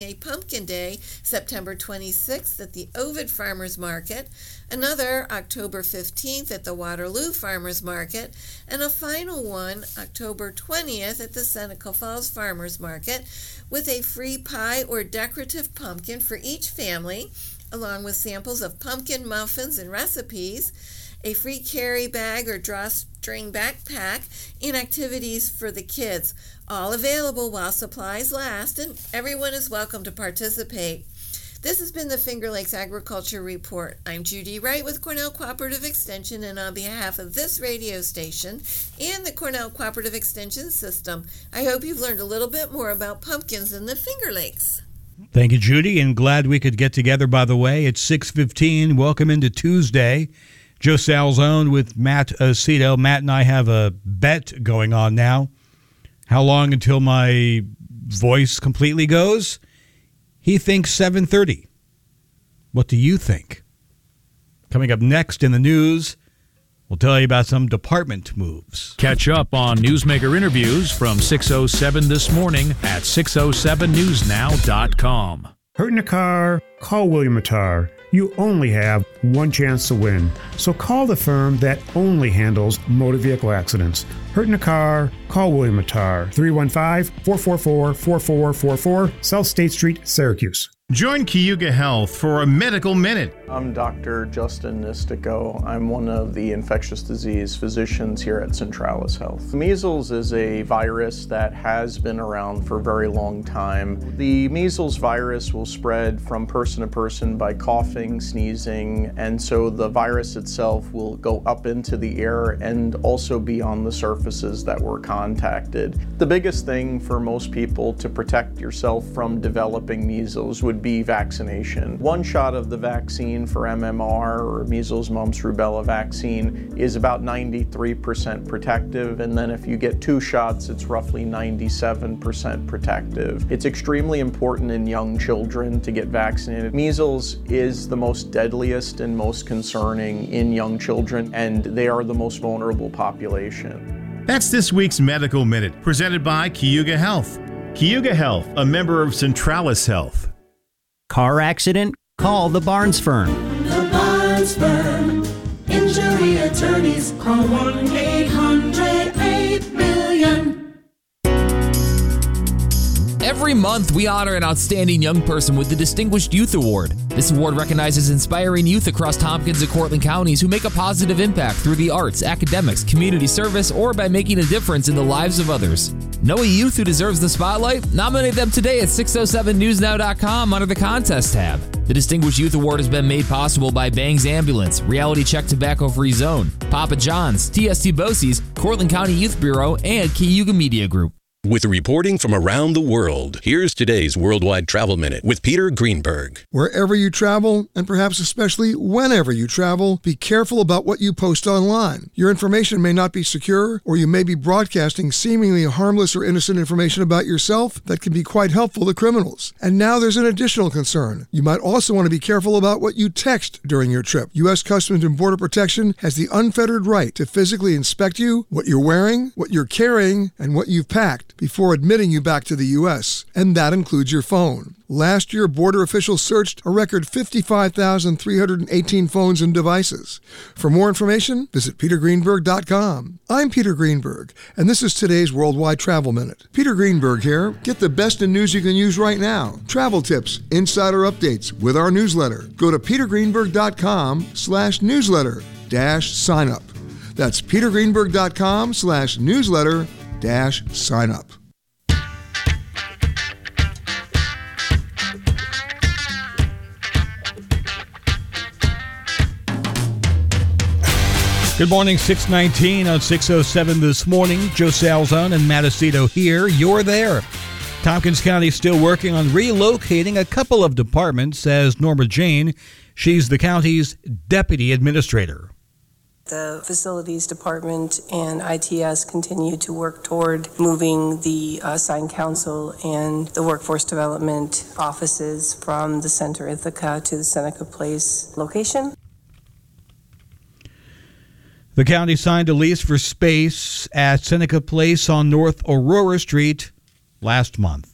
a Pumpkin Day, September 26th at the Ovid Farmers Market, another October 15th at the Waterloo Farmers Market, and a final one October 20th at the Seneca Falls Farmers Market, with a free pie or decorative pumpkin for each family, along with samples of pumpkin muffins and recipes, a free carry bag or drawstring backpack, and activities for the kids. All available while supplies last, and everyone is welcome to participate. This has been the Finger Lakes Agriculture Report. I'm Judy Wright with Cornell Cooperative Extension, and on behalf of this radio station and the Cornell Cooperative Extension System, I hope you've learned a little bit more about pumpkins in the Finger Lakes. Thank you, Judy, and glad we could get together, by the way. It's 6:15. Welcome into Tuesday. Joe Salzone with Matt Aceto. Matt and I have a bet going on now. How long until my voice completely goes? He thinks 7:30. What do you think? Coming up next in the news, we'll tell you about some department moves. Catch up on Newsmaker interviews from 6:07 this morning at 607newsnow.com. Hurt in a car? Call William Attar. You only have one chance to win. So call the firm that only handles motor vehicle accidents. Hurt in a car? Call William Attar. 315-444-4444, South State Street, Syracuse. Join Cayuga Health for a Medical Minute. I'm Dr. Justin Nistico. I'm one of the infectious disease physicians here at Centralis Health. Measles is a virus that has been around for a very long time. The measles virus will spread from person to person by coughing, sneezing, and so the virus itself will go up into the air and also be on the surfaces that were contacted. The biggest thing for most people to protect yourself from developing measles would be vaccination. One shot of the vaccine for MMR, or measles, mumps, rubella vaccine, is about 93% protective, and then if you get 2 shots, it's roughly 97% protective. It's extremely important in young children to get vaccinated. Measles is the most deadliest and most concerning in young children, and they are the most vulnerable population. That's this week's Medical Minute, presented by Cayuga Health. Cayuga Health, a member of Centralis Health. Car accident? Call the Barnes Firm. The Barnes Firm. Injury attorneys. Call 1-800-8-MILLION. Every month, we honor an outstanding young person with the Distinguished Youth Award. This award recognizes inspiring youth across Tompkins and Cortland counties who make a positive impact through the arts, academics, community service, or by making a difference in the lives of others. Know a youth who deserves the spotlight? Nominate them today at 607newsnow.com under the Contest tab. The Distinguished Youth Award has been made possible by Bangs Ambulance, Reality Check Tobacco Free Zone, Papa John's, TST Bosie's, Cortland County Youth Bureau, and Cayuga Media Group. With reporting from around the world, here's today's Worldwide Travel Minute with Peter Greenberg. Wherever you travel, and perhaps especially whenever you travel, be careful about what you post online. Your information may not be secure, or you may be broadcasting seemingly harmless or innocent information about yourself that can be quite helpful to criminals. And now there's an additional concern. You might also want to be careful about what you text during your trip. U.S. Customs and Border Protection has the unfettered right to physically inspect you, what you're wearing, what you're carrying, and what you've packed before admitting you back to the U.S., and that includes your phone. Last year, border officials searched a record 55,318 phones and devices. For more information, visit petergreenberg.com. I'm Peter Greenberg, and this is today's Worldwide Travel Minute. Peter Greenberg here. Get the best in news you can use right now. Travel tips, insider updates with our newsletter. Go to petergreenberg.com/newsletter-sign up. That's petergreenberg.com/newsletter-sign up. Good morning, 6:19 on 6:07 this morning. Joe Salzone and Matt Aceto here. You're there. Tompkins County is still working on relocating a couple of departments, says Norma Jane. She's the county's deputy administrator. The Facilities Department and ITS continue to work toward moving the Sign Council and the Workforce Development offices from the Center Ithaca to the Seneca Place location. The county signed a lease for space at Seneca Place on North Aurora Street last month.